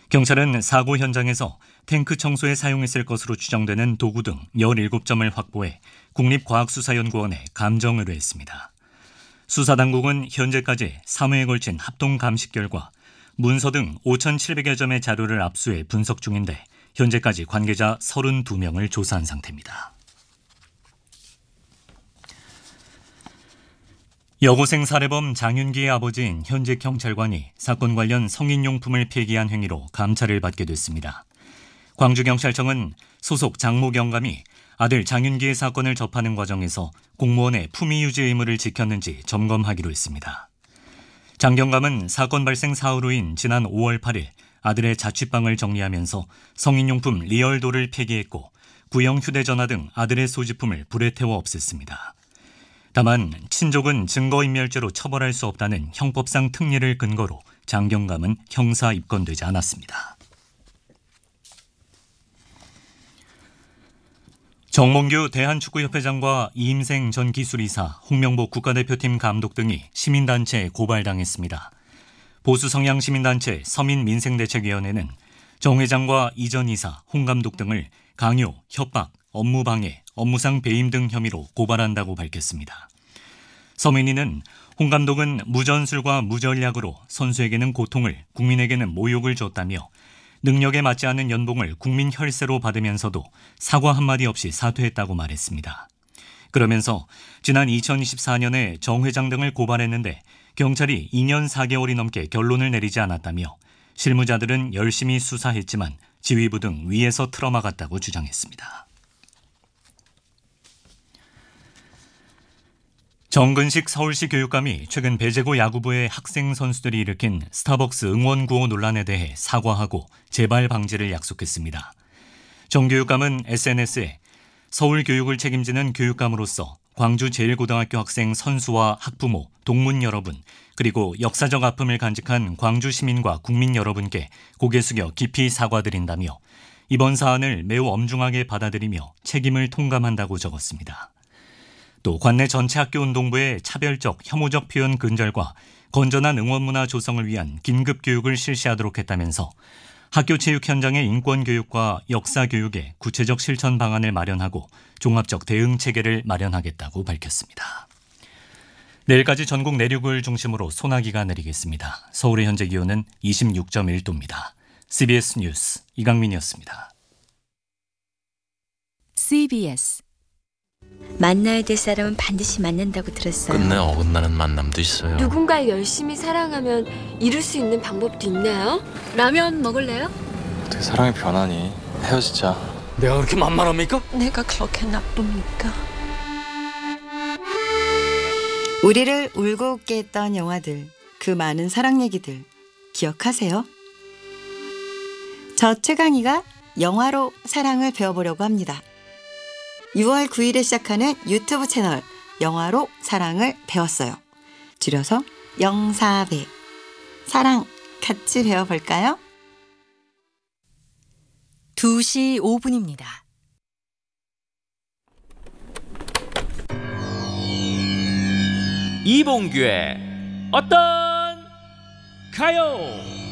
경찰은 사고 현장에서 탱크 청소에 사용했을 것으로 추정되는 도구 등 17점을 확보해 국립과학수사연구원에 감정 의뢰했습니다. 수사당국은 현재까지 3회에 걸친 합동 감식 결과 문서 등 5,700여 점의 자료를 압수해 분석 중인데 현재까지 관계자 32명을 조사한 상태입니다. 여고생 살해범 장윤기의 아버지인 현재 경찰관이 사건 관련 성인용품을 폐기한 행위로 감찰을 받게 됐습니다. 광주경찰청은 소속 장모 경감이 아들 장윤기의 사건을 접하는 과정에서 공무원의 품위 유지 의무를 지켰는지 점검하기로 했습니다. 장 경감은 사건 발생 사후로인 지난 5월 8일 아들의 자취방을 정리하면서 성인용품 리얼도를 폐기했고 구형 휴대전화 등 아들의 소지품을 불에 태워 없앴습니다. 다만 친족은 증거인멸죄로 처벌할 수 없다는 형법상 특례를 근거로 장 경감은 형사 입건되지 않았습니다. 정몽규 대한축구협회장과 이임생 전 기술이사, 홍명보 국가대표팀 감독 등이 시민단체에 고발당했습니다. 보수 성향 시민단체 서민민생대책위원회는 정 회장과 이 전 이사, 홍 감독 등을 강요, 협박, 업무방해, 업무상 배임 등 혐의로 고발한다고 밝혔습니다. 서민위는 홍 감독은 무전술과 무전략으로 선수에게는 고통을, 국민에게는 모욕을 줬다며 능력에 맞지 않는 연봉을 국민 혈세로 받으면서도 사과 한마디 없이 사퇴했다고 말했습니다. 그러면서 지난 2024년에 정 회장 등을 고발했는데 경찰이 2년 4개월이 넘게 결론을 내리지 않았다며 실무자들은 열심히 수사했지만 지휘부 등 위에서 틀어막았다고 주장했습니다. 정근식 서울시 교육감이 최근 배제고 야구부의 학생 선수들이 일으킨 스타벅스 응원 구호 논란에 대해 사과하고 재발 방지를 약속했습니다. 정 교육감은 SNS에 서울 교육을 책임지는 교육감으로서 광주제일고등학교 학생 선수와 학부모, 동문 여러분, 그리고 역사적 아픔을 간직한 광주 시민과 국민 여러분께 고개 숙여 깊이 사과드린다며 이번 사안을 매우 엄중하게 받아들이며 책임을 통감한다고 적었습니다. 또 관내 전체 학교 운동부의 차별적, 혐오적 표현 근절과 건전한 응원 문화 조성을 위한 긴급 교육을 실시하도록 했다면서 학교 체육 현장의 인권 교육과 역사 교육에 구체적 실천 방안을 마련하고 종합적 대응 체계를 마련하겠다고 밝혔습니다. 내일까지 전국 내륙을 중심으로 소나기가 내리겠습니다. 서울의 현재 기온은 26.1도입니다. CBS 뉴스 이강민이었습니다. CBS 만나야 될 사람은 반드시 만난다고 들었어요. 끝내 어긋나는 만남도 있어요. 누군가를 열심히 사랑하면 이룰 수 있는 방법도 있나요? 라면 먹을래요? 어떻게 사랑이 변하니? 헤어지자. 내가 그렇게 만만합니까? 내가 그렇게 나쁩니까? 우리를 울고 웃게 했던 영화들, 그 많은 사랑 얘기들 기억하세요? 저 최강희가 영화로 사랑을 배워보려고 합니다. 6월 9일에 시작하는 유튜브 채널 영화로 사랑을 배웠어요. 줄여서 영사배. 사랑 같이 배워볼까요? 2시 5분입니다. 이봉규의 어떤 가요?